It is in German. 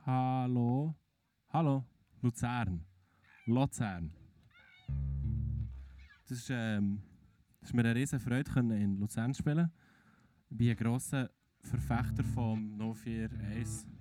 Hallo? Hallo? Luzern. Luzern. Das ist mir eine riesen Freude, in Luzern zu spielen. Ich bin ein grosser Verfechter vom 041